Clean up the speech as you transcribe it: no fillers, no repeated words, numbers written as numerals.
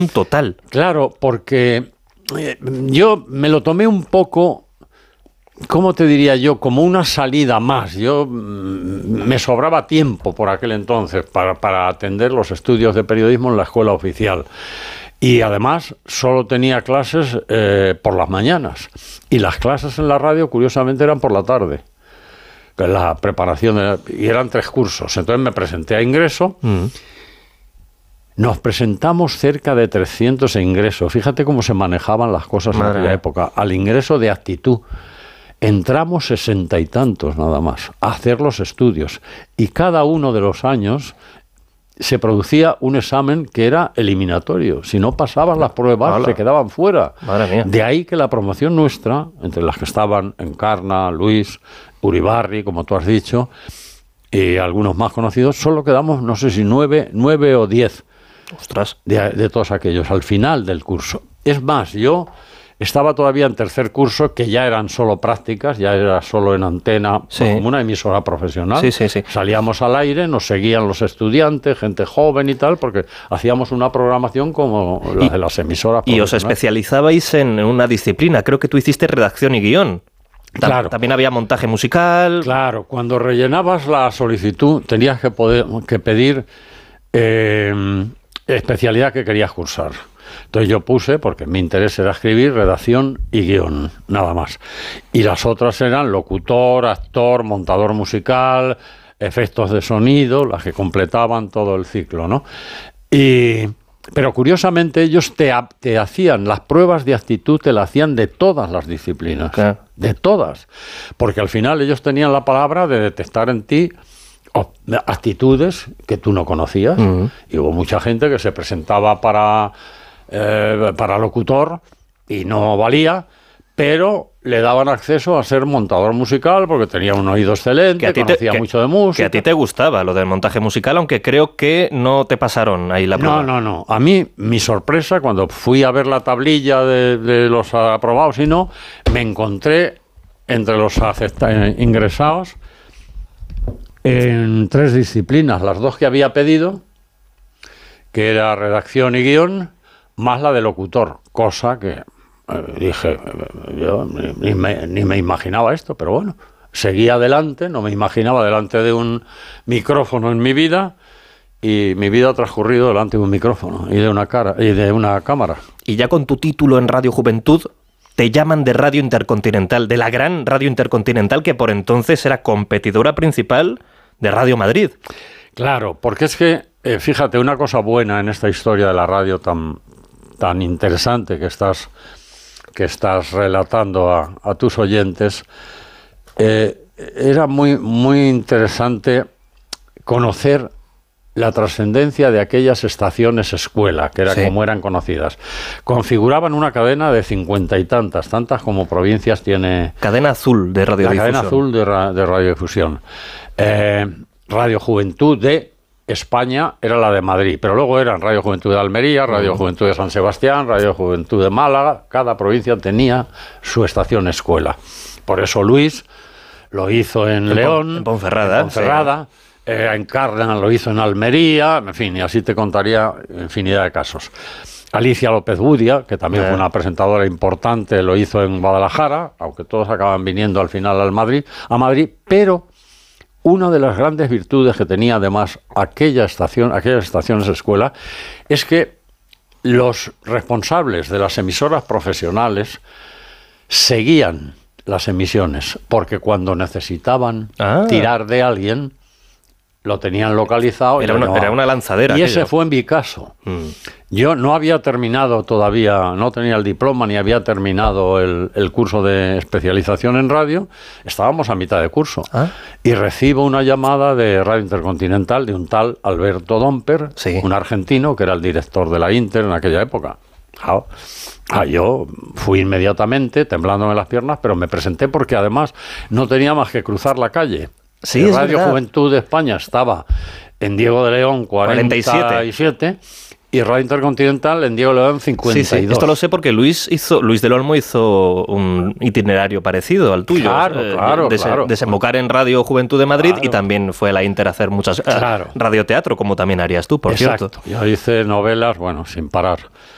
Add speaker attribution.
Speaker 1: total.
Speaker 2: Claro, porque yo me lo tomé un poco, ¿cómo te diría yo? Como una salida más. Yo me sobraba tiempo por aquel entonces para atender los estudios de periodismo en la escuela oficial. Y además solo tenía clases por las mañanas. Y las clases en la radio, curiosamente, eran por la tarde. La preparación, y eran 3 cursos. Entonces me presenté a ingreso. Nos presentamos cerca de 300 ingresos. Fíjate cómo se manejaban las cosas en aquella época. Al ingreso de actitud. Entramos 60 y tantos nada más a hacer los estudios. Y cada uno de los años se producía un examen que era eliminatorio. Si no pasaban las pruebas, se quedaban fuera.
Speaker 1: Madre mía.
Speaker 2: De ahí que la promoción nuestra, entre las que estaban Encarna, Luis, Uribarri, como tú has dicho, y algunos más conocidos, solo quedamos, no sé si 9 o 10.
Speaker 1: Ostras.
Speaker 2: De todos aquellos, al final del curso. Es más, yo estaba todavía en tercer curso, que ya eran solo prácticas, ya era solo en antena, como una emisora profesional.
Speaker 1: Sí.
Speaker 2: Salíamos al aire, nos seguían los estudiantes, gente joven y tal, porque hacíamos una programación como la de las emisoras profesionales.
Speaker 1: Y os especializabais en una disciplina. Creo que tú hiciste redacción y guión.
Speaker 2: Claro.
Speaker 1: También había montaje musical.
Speaker 2: Claro, cuando rellenabas la solicitud tenías que pedir especialidad que querías cursar. Entonces yo puse, porque mi interés era escribir, redacción y guión, nada más. Y las otras eran locutor, actor, montador musical, efectos de sonido, las que completaban todo el ciclo, ¿no? Pero curiosamente ellos te hacían las pruebas de actitud, te las hacían de todas las disciplinas, de todas, porque al final ellos tenían la palabra de detectar en ti actitudes que tú no conocías. Y hubo mucha gente que se presentaba para locutor y no valía, pero le daban acceso a ser montador musical porque tenía un oído excelente, conocía mucho de música.
Speaker 1: Que a ti te gustaba lo del montaje musical, aunque creo que no te pasaron ahí la prueba.
Speaker 2: No. A mí, mi sorpresa, cuando fui a ver la tablilla de los aprobados y no, me encontré entre los ingresados en 3 disciplinas, las 2 que había pedido, que era redacción y guión, más la de locutor, cosa que dije, yo ni me imaginaba esto, pero bueno, seguí adelante, no me imaginaba delante de un micrófono en mi vida, y mi vida ha transcurrido delante de un micrófono y de una cámara.
Speaker 1: Y ya con tu título en Radio Juventud, te llaman de Radio Intercontinental, de la gran Radio Intercontinental, que por entonces era competidora principal de Radio Madrid.
Speaker 2: Claro, porque es que, fíjate, una cosa buena en esta historia de la radio tan interesante que estás relatando a tus oyentes, era muy interesante conocer la trascendencia de aquellas estaciones escuela, que era como eran conocidas. Configuraban una cadena de 50 y tantas como provincias tiene...
Speaker 1: Cadena azul de radiodifusión.
Speaker 2: La cadena azul de radiodifusión. Radio Juventud de España era la de Madrid, pero luego eran Radio Juventud de Almería, Radio Juventud de San Sebastián, Radio Juventud de Málaga. Cada provincia tenía su estación escuela. Por eso Luis lo hizo en León,
Speaker 1: en Ponferrada.
Speaker 2: Encarna lo hizo en Almería, en fin, y así te contaría infinidad de casos. Alicia López Budia, que también fue una presentadora importante, lo hizo en Guadalajara, aunque todos acaban viniendo al final a Madrid, pero una de las grandes virtudes que tenía además aquellas estaciones escuela es que los responsables de las emisoras profesionales seguían las emisiones, porque cuando necesitaban tirar de alguien, lo tenían localizado.
Speaker 1: Era una lanzadera.
Speaker 2: Y ese fue en mi caso. Yo no había terminado todavía, no tenía el diploma ni había terminado el curso de especialización en radio. Estábamos a mitad de curso. Y recibo una llamada de Radio Intercontinental de un tal Alberto Domper, un argentino que era el director de la Inter en aquella época. Yo fui inmediatamente, temblándome las piernas, pero me presenté porque además no tenía más que cruzar la calle. Radio Juventud de España estaba en Diego de León 47 y Radio Intercontinental en Diego de León 52.
Speaker 1: Sí. Esto lo sé porque Luis del Olmo hizo un itinerario parecido al tuyo.
Speaker 2: Claro.
Speaker 1: Desembocar en Radio Juventud de Madrid y también fue a la Inter a hacer muchas radioteatro, como también harías tú, por cierto.
Speaker 2: Yo hice novelas, sin parar.